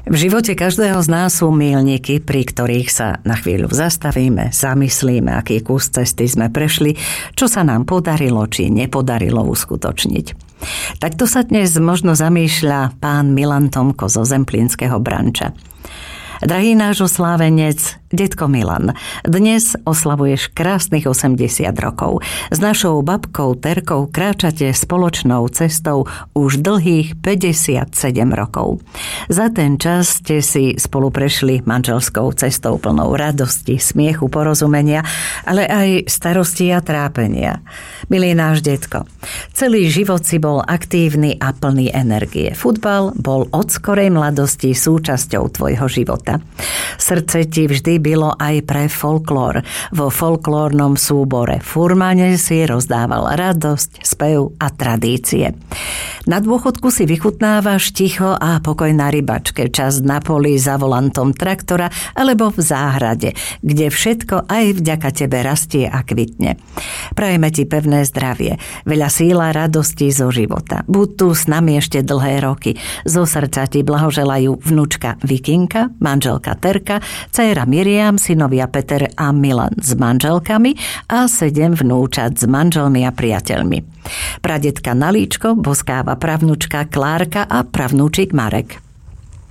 V živote každého z nás sú míľniky, pri ktorých sa na chvíľu zastavíme, zamyslíme, aký kus cesty sme prešli, čo sa nám podarilo či nepodarilo uskutočniť. Takto sa dnes možno zamýšľa pán Milan Tomko zo Zemplínskeho Branča. Drahý náš oslávenec, detko Milan, dnes oslavuješ krásnych 80 rokov. S našou babkou Terkou kráčate spoločnou cestou už dlhých 57 rokov. Za ten čas ste si spolu prešli manželskou cestou plnou radosti, smiechu, porozumenia, ale aj starosti a trápenia. Milý náš detko, celý život si bol aktívny a plný energie. Futbal bol od skorej mladosti súčasťou tvojho života. Srdce ti vždy bylo aj pre folklór. Vo folklórnom súbore Furmane si rozdával radosť, spev a tradície. Na dôchodku si vychutnávaš ticho a pokoj na rybačke, čas na poli za volantom traktora alebo v záhrade, kde všetko aj vďaka tebe rastie a kvitne. Prajeme ti pevné zdravie, veľa síla radosti zo života. Buď tu s nami ešte dlhé roky. Zo srdca ti blahoželajú vnúčka Vikinka, manželka Terka, dcéra Miriam, synovia Peter a Milan s manželkami a 7 vnúčat s manželmi a priateľmi. Pradetka Nalíčko boskáva pravnúčka Klárka a pravnúčik Marek.